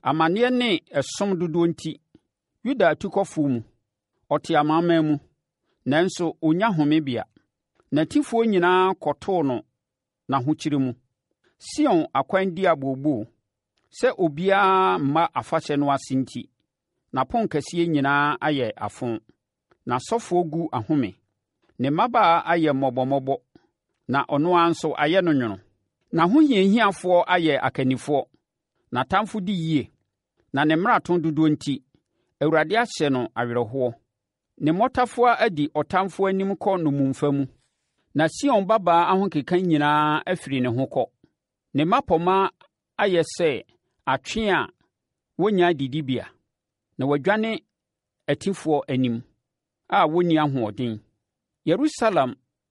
Amanneɛ ne ɛsom dodoɔ nti, Yuda atukɔfoɔ mu, ɔte amanaman mu, nanso ɔnya homebea. N'atifoɔ nyinaa kɔtoo no n'ahokyere mu. Sion akwan di abooboo, sɛ obiara mma afahyɛ no ase nti. N'apon kɛseɛ nyinaa ayɛ afo. N'asɔfoɔ gu ahome. Ne mmabaa ayɛ mmɔbɔmmɔbɔ, na ɔno ara nso ayɛ no nwono. N'ahohiahiafoɔ ayɛ akannifoɔ. N'atamfo di yie, na ne mmarato dodoɔ nti, Awurade ahyɛ no awerɛhoɔ. Ne mmɔtafoa adi ɔtamfoɔ anim kɔ nnommumfa mu, na Sion babaa ahokeka nyinaa afiri ne ho kɔ. Ne mmapɔmma ayɛ sɛ atwe a wɔnnya adidibea, na wɔadwane atifoɔ anim a wɔnni ahoɔden. Yerusalem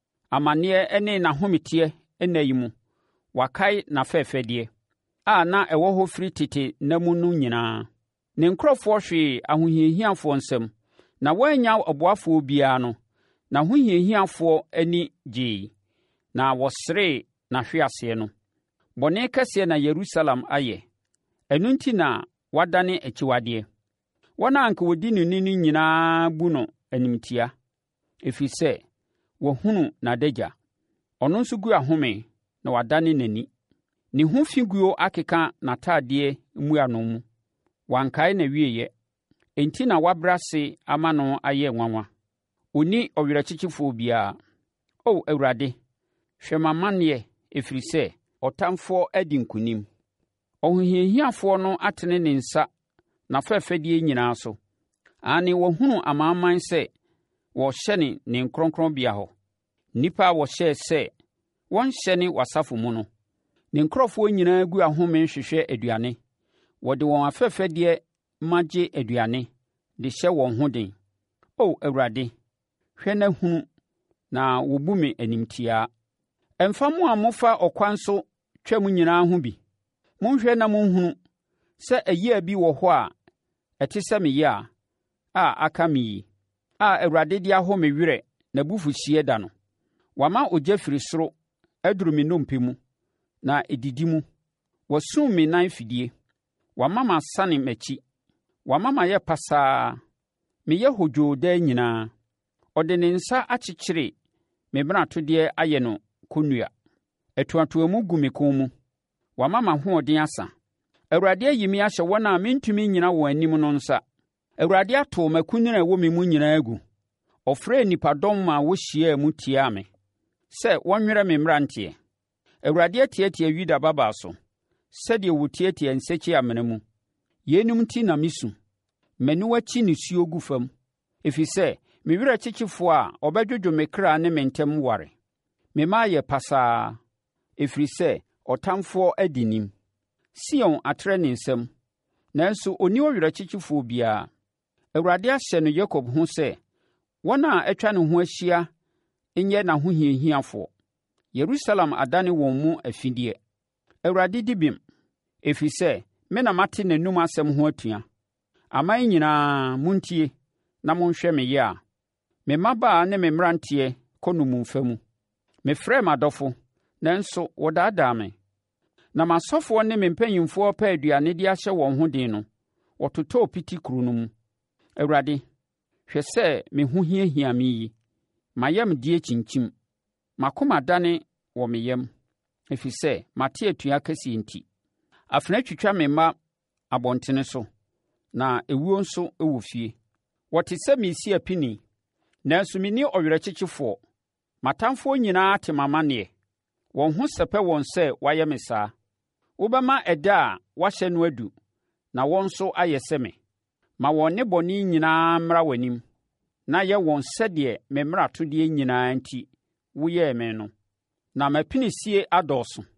amanneɛ ne n'ahometeɛ nna yi mu, wakae n'afɛɛfɛdeɛ a na ɛwɔ hɔ firi tete nna mu no nyinaa. Ne nkurɔfoɔ hwee ahohiahiafoɔ nsam, na wɔannya ɔboafoɔ biara no, n'ahohiahiafoɔ ani gyee, na wɔseree n'ahweaseɛ no. Bɔne kɛseɛ na Yerusalem ayɛ, ɛno enti na wadane akyiwadeɛ. Wɔn a anka wɔdi no ni no nyinaa bu no animtia, ɛfiri sɛ wɔahunu n'adagya. Ɔno nso gu ahome na wadane n'ani. Ne ho figuo akeka n'atadeɛ mmuano mu. Wankae na wieɛ, enti na wabrɛ ase ama no ayɛ nwanwa. Ɔnni ɔwerɛkyekyefoɔ biara. O Awurade, hwɛ m'amanneɛ, ɛfiri sɛ ɔtamfoɔ adi nkonim. Ɔhohiahiafoɔ no atene ne nsa n'afɛɛfɛdeɛ nyinaa so. Ane wɔahunu amanaman sɛ wɔrehyɛne ne kronkronbea hɔ. Nnipa a wɔhyɛɛ sɛ wɔnhyɛne w'asafo mu no. Ne nkurɔfoɔ nyinaa gu ahome hwehwɛ aduane. Wɔde wɔn afɛɛfɛdeɛ ma gye aduane de hyɛ wɔn ho den. O Awurade, hwɛ na hunu, na wɔbu me animtiaa. Ɛmfa mo a mofa ɔkwan so twa mu nyinaa ho bi. Monhwɛ na monhunu sɛ ɛyea bi wɔ hɔ a ɛte sɛ me yea a aka me yi, a Awurade de ahɔ me werɛ n'abufuhyeɛ da no. Wama ogya firi soro aduru me nnompe mu, na ɛdidi mu. Wasum me nan fidie. Wama m'asane m'akyi. Wama m'ayɛ pasaa. Meyɛ hodwoo daa nyinaa. Ɔde ne nsa akyekyere me mmaratodeɛ ayɛ no kɔnnua. Atuatuamu gu me kɔn mu. Wama m'ahoɔden asa. Awurade ayi me ahyɛ wɔn a mentumi nnyina wɔn anim no nsa. Awurade ato m'akunini a ɛwɔ me mu nyinaa agu. Ɔfrɛɛ nnipadɔm ma wɔhyiaa mu tiaa me, sɛ wɔnnwerɛ me mmeranteɛ. Awurade atiatia Yuda babaa so, sɛdeɛ wɔtiatia nsekyi amena mu. Yeinom nti na mesu. M'aniwa akyi nisuo gu fam, ɛfiri sɛ me werɛ kyekyefoɔ a ɔbɛdwodwo me kra ne me ntam ware. Me mma ayɛ pasaa, ɛfiri sɛ ɔtamfoɔ adi nim. Sion atrɛ ne nsam, nanso ɔnni ɔwerɛkyekyefoɔ biara. Awurade ahyɛ no Yakob ho sɛ wɔn a atwa ne ho ahyia nyɛ n'ahohiahiafoɔ. Yerusalem adane wɔn mu afideɛ. Awurade di bem, ɛfiri sɛ me na mate n'anum asɛm ho atua. Aman nyinaa montie na monhwɛ me yea. Me mmabaa ne me mmeranteɛ kɔ nnommumfa mu. Mefrɛ m'adɔfo, nanso wɔdaadaa me. Na m'asɔfoɔ ne me mpanyimfoɔ pɛ aduane de ahyɛ wɔn ho den no, wɔtotɔɔ piti kuro no mu. Awurade, hwɛ sɛ me ho hiahia me yi. M'ayamdeɛ kyinkyim. M'akoma dane wɔ me yam, ɛfiri sɛ mate atua kɛseɛ nti. Afena twitwa me mma abɔntene so, na ewuo nso wɔ fie. Wɔte sɛ meresi apini, nanso menni ɔwerɛkyekyefoɔ. M'atamfoɔ nyinaa te m'amanneɛ. Wɔn ho sɛpɛ wɔn sɛ wɔayɛ me saa. Wobɛma ɛda a wɔahyɛ no adu, na wɔn nso ayɛ sɛ me. Ma wɔn nnebɔne nyinaa mmra w'anim, na yɛ wɔn sɛdeɛ me mmaratodeɛ nyinaa nti woyɛɛ me no. Na m'apinisie adɔɔso.